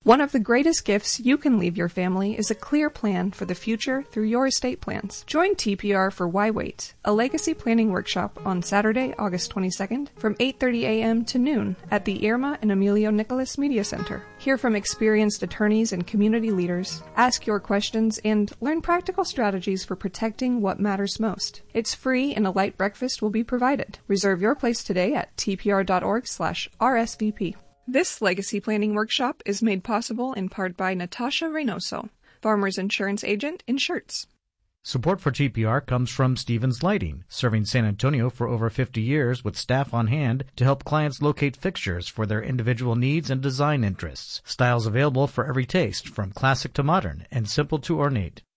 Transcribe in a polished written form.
One of the greatest gifts you can leave your family is a clear plan for the future through your estate plans. Join TPR for Why Wait, a legacy planning workshop on Saturday, August 22nd from 8:30 a.m. to noon at the Irma and Emilio Nicholas Media Center. Hear from experienced attorneys and community leaders, ask your questions, and learn practical strategies for protecting what matters most. It's free and a light breakfast will be provided. Reserve your place today at tpr.org/RSVP. This legacy planning workshop is made possible in part by Natasha Reynoso, Farmers Insurance Agent in Shirts. Support for TPR comes from Stevens Lighting, serving San Antonio for over 50 years with staff on hand to help clients locate fixtures for their individual needs and design interests. Styles available for every taste, from classic to modern and simple to ornate.